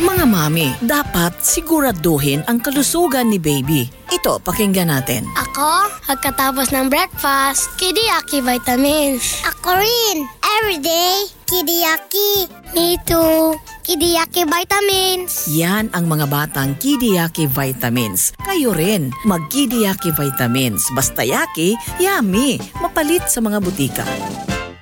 Mga mami, dapat siguraduhin ang kalusugan ni baby. Ito, pakinggan natin. Ako, pagkatapos ng breakfast, Kidiyaki vitamins. Ako rin, everyday, Kidiyaki. Me too, Kidiyaki vitamins. Yan ang mga batang Kidiyaki vitamins. Kayo rin, mag-Kidiyaki vitamins. Basta yaki, yummy. Mapalit sa mga butika.